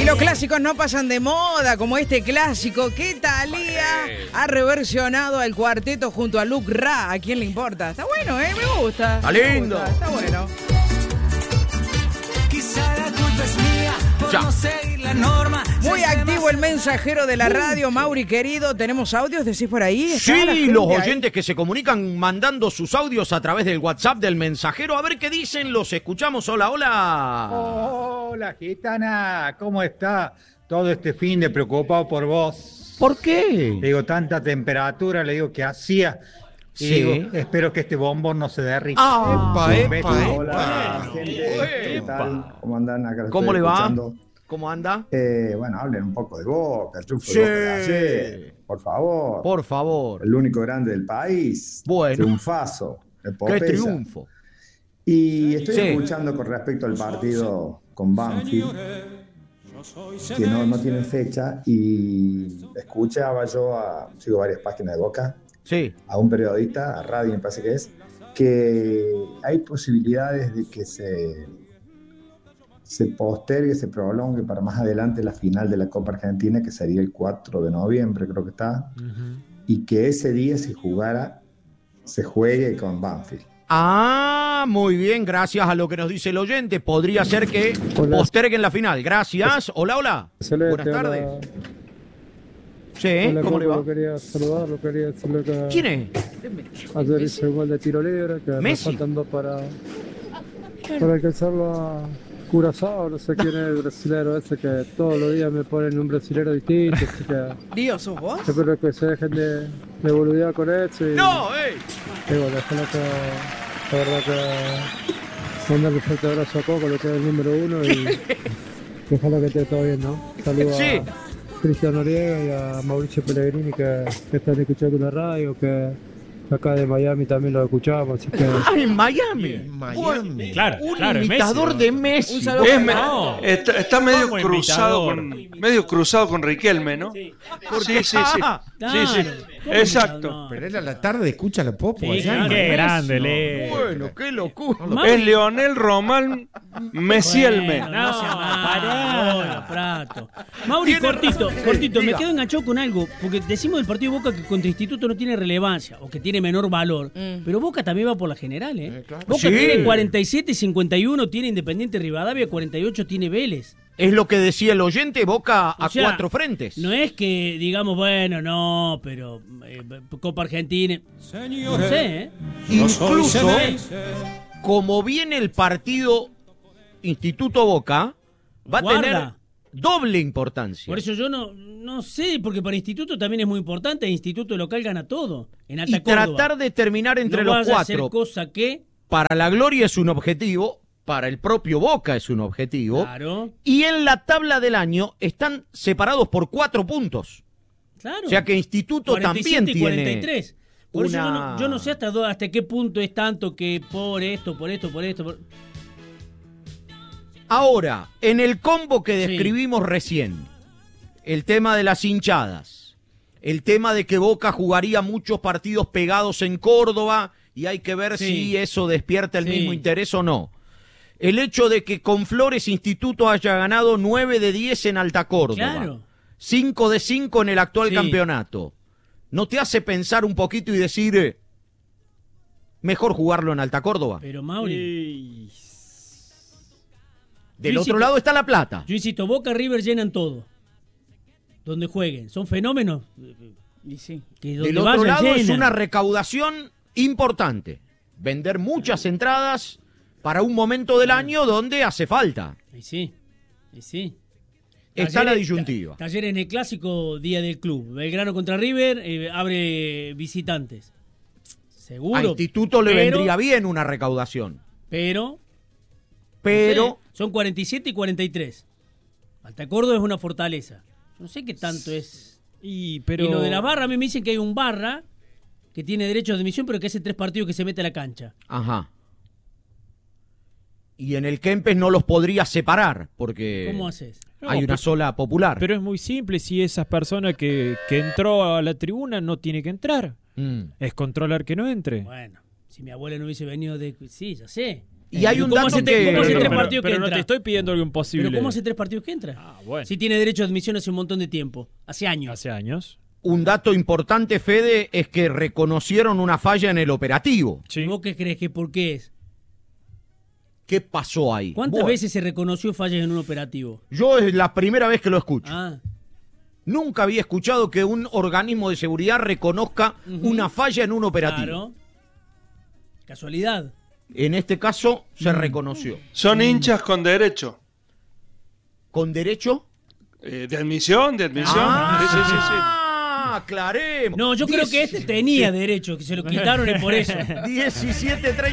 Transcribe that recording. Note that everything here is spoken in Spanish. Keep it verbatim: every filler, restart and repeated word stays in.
los clásicos no pasan de moda, como este clásico que Thalía ha reversionado al cuarteto junto a Luke Ra. ¿A quién le importa? Está bueno, ¿eh? Me gusta. Está lindo. Gusta, está bueno. Quizá la culpa es mía por Ya. no seguir la norma. Muy activo el mensajero de la radio, Mauri querido. ¿Tenemos audios? ¿Decís por ahí? ¿Está la Sí, gente los ahí? oyentes que se comunican mandando sus audios a través del WhatsApp del mensajero. A ver qué dicen, los escuchamos. Hola, hola. Hola, gitana, ¿cómo está? Todo este fin de preocupado por vos. ¿Por qué? Le digo, tanta temperatura, le digo, que hacía. Y Sí. digo, espero que este bombón no se derrita. Ah, Un beso. epa, Hola, epa. gente. ¿Qué Epa. tal? ¿Cómo andan? Acá los ¿Cómo estoy le va? escuchando. ¿Cómo anda? Eh, bueno, hablen un poco de Boca, el triunfo Sí. de Boca de ayer. Por favor. Por favor. El único grande del país. Bueno. Triunfazo. ¡Qué Epopeya. triunfo! Y estoy Sí. escuchando con respecto al partido con Banfield, que no, no tienen fecha, y escuchaba yo, a, sigo varias páginas de Boca, Sí. a un periodista, a radio me parece que es, que hay posibilidades de que se, se postergue, se prolongue para más adelante la final de la Copa Argentina, que sería el cuatro de noviembre, creo que está, y que ese día se jugara, se juegue con Banfield. Ah, muy bien, gracias a lo que nos dice el oyente. Podría ser que Hola. posterguen la final. Gracias. Hola, hola. Excelente, Buenas tardes. hola. Sí, Hola, ¿cómo le va? Lo quería saludar, lo quería decirle que ¿Quién es? ayer hice un gol de tiro libre, que me Messi. faltan dos para, para alcanzarlo a Curazao, no sé quién es el brasilero ese que todos los días me ponen un brasilero distinto, así que Dios, ¿sos vos? espero que se dejen de, de boludear con eso y, No, ey. y bueno, ojalá que, la verdad que mandarle un fuerte abrazo a Coco, lo que es el número uno y que ojalá que esté todo bien, ¿no? Saludos Sí. a Cristian Noriega y a Mauricio Pellegrini que, que están escuchando la radio, que acá de Miami también lo escuchamos, así que Ah, en Miami. Miami. Claro, Un claro, es imitador Messi, de ¿no? Messi. Un saludo. Es me- No. está, está medio Como cruzado imitador. con medio cruzado con Riquelme, ¿no? Sí, sí, sí. Ah, Sí, sí. Exacto. Pero él a la tarde escucha la popo Sí, allá. qué ¿no? grande, Leo. Bueno, qué locura. Es Leonel Román Messielme. Bueno, no sea malo, Prato. Mauri, Tiene cortito, razón. cortito, Sí, me diga. quedo enganchado con algo, porque decimos del partido de Boca que contra Instituto no tiene relevancia, o que tiene menor valor, Mm. pero Boca también va por la general, ¿eh? Eh, claro. Boca Sí. tiene cuarenta y siete y cincuenta y uno, tiene Independiente Rivadavia, cuarenta y ocho tiene Vélez. Es lo que decía el oyente, Boca a O sea, cuatro frentes. No es que digamos, bueno, no, pero eh, Copa Argentina, no sé, ¿eh? Incluso, como viene el partido Instituto Boca, va a Guarda. tener doble importancia. Por eso yo no, no sé, porque para Instituto también es muy importante, el Instituto local gana todo, en Alta y Córdoba. tratar de terminar entre no los vaya a hacer cuatro. cosa que, Para la gloria es un objetivo, para el propio Boca es un objetivo. claro, Y en la tabla del año están separados por cuatro puntos. claro. O sea que Instituto cuarenta y siete también y tiene cuarenta y tres. Por eso yo una- no, yo no sé hasta, dó- hasta qué punto es tanto que por esto, por esto, por esto. por- Ahora, en el combo que Sí. describimos recién, el tema de las hinchadas, el tema de que Boca jugaría muchos partidos pegados en Córdoba y hay que ver Sí. si eso despierta el Sí. mismo interés o no. El hecho de que con Flores Instituto haya ganado nueve de diez en Alta Córdoba, Claro. cinco de cinco en el actual Sí. campeonato, ¿no te hace pensar un poquito y decir, eh, mejor jugarlo en Alta Córdoba? Pero Mauri, Del yo otro insisto- lado está La Plata. yo insisto, Boca River llenan todo. Donde jueguen. Son fenómenos Y sí. que donde Del otro vayan lado es llenan. una recaudación importante. Vender muchas entradas para un momento del año donde hace falta. Y sí, y sí. Está la Talleres- disyuntiva. ta- Talleres en el clásico día del club. Belgrano contra River, eh, abre visitantes. Seguro. A Instituto le pero- vendría bien una recaudación. Pero, Pero no sé, son cuarenta y siete y cuarenta y tres. Alta Córdoba es una fortaleza. Yo no sé qué tanto es. Y, pero... Y lo de la barra, a mí me dicen que hay un barra que tiene derecho de admisión, pero que hace tres partidos que se mete a la cancha. Ajá. Y en el Kempes no los podría separar, porque ¿Cómo haces? No, hay una pero- sola popular. Pero es muy simple, si esa persona que, que entró a la tribuna no tiene que entrar. Mm. Es controlar que no entre. Bueno, si mi abuela no hubiese venido de... Sí, ya sé. Y hay un ¿Cómo dato hace, que... ¿cómo hace Pero, tres pero- partidos pero que no entra? te estoy pidiendo algo imposible. ¿Pero cómo hace tres partidos que entra? Ah, bueno. Si tiene derecho a admisión hace un montón de tiempo. Hace años. Hace años. Un dato importante, Fede, es que reconocieron una falla en el operativo. ¿Y vos qué crees que por qué es? ¿Qué pasó ahí? ¿Cuántas Bueno, veces se reconoció fallas en un operativo? Yo es la primera vez que lo escucho. Ah, Nunca había escuchado que un organismo de seguridad reconozca una falla en un operativo. claro. Casualidad. En este caso se reconoció. Son hinchas con derecho. ¿Con derecho? Eh, de admisión, de admisión. Ah, Sí, sí, sí, sí. aclaremos. No, yo creo que este tenía derecho, que se lo quitaron y por eso. diecisiete treinta